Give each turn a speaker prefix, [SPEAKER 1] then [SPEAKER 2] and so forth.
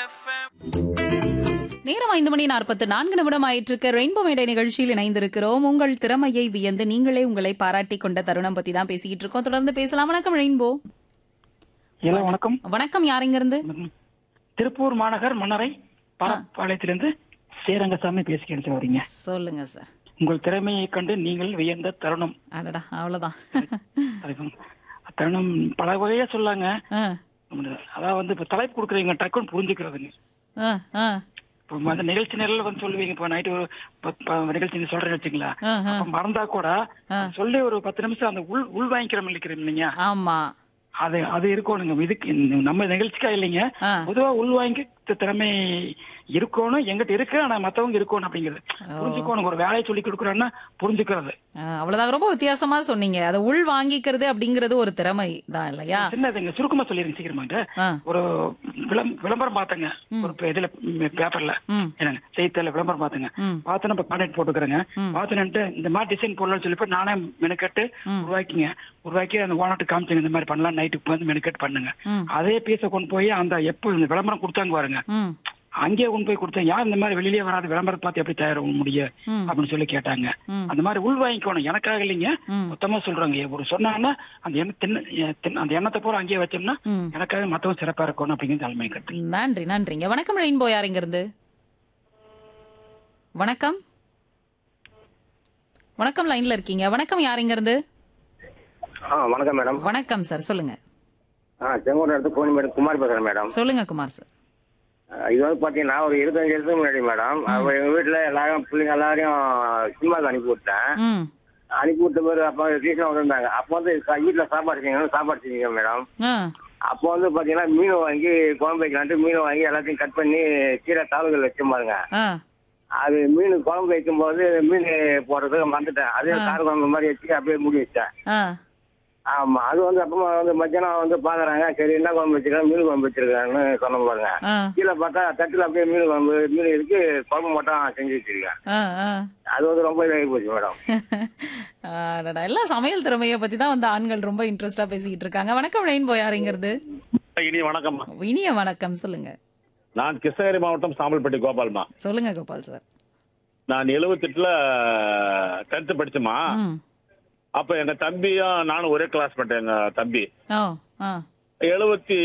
[SPEAKER 1] நேரம் 5:44 ஆயிட்டு இருக்க ரெயின்போ மேடை நிகழ்ச்சியில் இணைந்திருக்கிறோம். உங்கள் திறமையை வியந்து நீங்களே உங்களை பாராட்டி கொண்ட தருணம் பத்தி தான் பேசிக்கிட்டு இருக்கோம். தொடர்ந்து பேசலாம். வணக்கம் ரெயின்போ.
[SPEAKER 2] ஹலோ, வணக்கம்.
[SPEAKER 1] வணக்கம், யாருங்க இருந்து?
[SPEAKER 2] திருப்பூர் மாநகர் மன்னரை பாளையத்திலிருந்து சேரங்கசாமி பேசிக்கிட்டு வரீங்க.
[SPEAKER 1] சொல்லுங்க சார்.
[SPEAKER 2] உங்கள் திறமையை கண்டு நீங்கள் வியந்த தருணம்.
[SPEAKER 1] அடடா, அவ்வளவுதான்.
[SPEAKER 2] தருணம் பல வகையா சொல்லாங்க.
[SPEAKER 1] ஆ,
[SPEAKER 2] அதாவது இப்ப தலைப்பு கொடுக்குறீங்க, டக்குன்னு புரிஞ்சுக்கிறதுங்க.
[SPEAKER 1] ஆ, ஆ,
[SPEAKER 2] இப்போ அந்த நிகழ்ச்சி நேரில் வந்து சொல்லுவீங்க. இப்போ நைட்டு ஒரு நிகழ்ச்சி சொல்றேன்னு வச்சுங்களா,
[SPEAKER 1] ஆ, ஆ.
[SPEAKER 2] அப்ப மறந்தா கூட சொல்லி ஒரு 10 நிமிஷம் அந்த உள் வாங்கிக்கிறோம் இல்லைங்க,
[SPEAKER 1] ஆமா.
[SPEAKER 2] அது இருக்கணுங்க. இதுக்கு நம்ம நிகழ்ச்சிக்கா இல்லைங்க,
[SPEAKER 1] ஆ.
[SPEAKER 2] பொதுவா உள் வாங்கி திறமை இருக்கணும், எங்கிட்ட இருக்கு, ஆனா மத்தவங்க இருக்கணும் அப்படிங்கிறது புரிஞ்சுக்கணும். ஒரு வேலையை சொல்லி கொடுக்குறோன்னா புரிஞ்சுக்கிறது.
[SPEAKER 1] அவ்வளவுதான். ரொம்ப வித்தியாசமா சொன்னீங்க. அதை உள் வாங்கிக்கிறது அப்படிங்கறது ஒரு திறமை தான் இல்லையா?
[SPEAKER 2] சின்னதுங்க, சுருக்கமா சொல்லிருங்க சீக்கிரமாங்க.
[SPEAKER 1] ஆ.
[SPEAKER 2] ஒரு விளம்பரம் பார்த்தங்க, ஒரு இதுல பேப்பர்ல, என்னங்க செய்தித்தாள விளம்பரம் பார்த்தங்க. பார்த்தோன்னா இப்ப கான்டாக்ட் போட்டுக்கிறேங்க. பார்த்தோன்னுட்டு இந்த மாதிரி டிசைன் போடலாம்னு சொல்லி நானே மெனக்கட்டு உருவாக்கி அந்த ஓனர்ட்டு காமிச்சேங்க. இந்த மாதிரி பண்ணலாம், நைட்டுக்கு வந்து மெனக்கட்டு பண்ணுங்க. அதே பீஸை கொண்டு போய் அந்த எப்போ இந்த விளம்பரம் கொடுத்தாங்க பாருங்க, அங்கேயே கொண்டு போய் கொடுத்தேன். யார் இந்த மாதிரி வெளியிலேயே வராது விளம்பரம் பார்த்து எப்படி தயார் முடியும் அப்படின்னு சொல்லி கேட்டாங்க. அந்த மாதிரி உள் வாங்கிக்கணும். எனக்காக இல்லைங்க, மொத்தமா சொல்றாங்க. ஒரு சொன்னாங்கன்னா அந்த எண்ணத்தை போல அங்கேயே வச்சோம்னா எனக்காக மத்தவங்க சிறப்பா இருக்கணும் அப்படிங்கிறது தலைமை கட்டு.
[SPEAKER 1] நன்றி, நன்றிங்க. வணக்கம் ரெயின்போ, யாருங்க இருந்து? வணக்கம், வணக்கம், லைன்ல இருக்கீங்க. வணக்கம், யாருங்க இருந்து?
[SPEAKER 3] வணக்கம் மேடம்.
[SPEAKER 1] வணக்கம் சார், சொல்லுங்க.
[SPEAKER 3] செங்கோட்டை இடத்து கோனி மேடம் குமார் பேசுறேன் மேடம்.
[SPEAKER 1] சொல்லுங்க குமார் சார்.
[SPEAKER 3] இது வந்து பாத்தீங்கன்னா ஒரு 25 வருஷத்துக்கு முன்னாடி மேடம், எங்க வீட்டுல எல்லாரும் பிள்ளைங்க எல்லாரையும் சினிமாவுக்கு அனுப்பி விட்டேன். அனுப்பி விட்ட பேர் அப்ப சீசன் வந்திருந்தாங்க. அப்போ வந்து வீட்டுல சாப்பாடு செஞ்சீங்க மேடம். அப்போ வந்து பாத்தீங்கன்னா மீன் வாங்கி குழம்பு வைக்கலான்ட்டு மீன் வாங்கி எல்லாத்தையும் கட் பண்ணி கீரை தாளுகள் வச்சு பாருங்க. அது மீன் குழம்பு வைக்கும் போது மீன் போடுறதுக்கு மறந்துட்டேன். அதே கார குழம்பு மாதிரி வச்சு அப்படியே மூடி வச்சேன். ஆமா, அது வந்து அப்பமா வந்து மத்தியானம் வந்து பாக்குறாங்க, சரி என்ன குழம்பு வச்சிருக்காங்க, மீன் குழம்பு வச்சிருக்காங்கன்னு சொன்ன பாருங்க. கீழே பார்த்தா தட்டுல அப்படியே மீன் இருக்கு, குழம்பு மட்டும் செஞ்சு வச்சிருக்கேன். அது வந்து ரொம்ப இதாகி போச்சு மேடம்.
[SPEAKER 1] எல்லாம் சமையல் திறமைய பத்தி தான் வந்து ஆண்கள் ரொம்ப இன்ட்ரெஸ்டா பேசிக்கிட்டு இருக்காங்க. வணக்கம் ரெயின்போ, யாருங்கிறது?
[SPEAKER 4] இனிய வணக்கம்.
[SPEAKER 1] இனிய வணக்கம், சொல்லுங்க.
[SPEAKER 4] நான் கிருஷ்ணகிரி மாவட்டம் சாம்பல்பட்டி கோபால்மா.
[SPEAKER 1] சொல்லுங்க கோபால் சார்.
[SPEAKER 4] நான் 78ல 10th படிச்சேமா. அப்ப எங்க தம்பியும் நானும் ஒரே கிளாஸ் பண்ணிட்டேன். எங்க தம்பி 70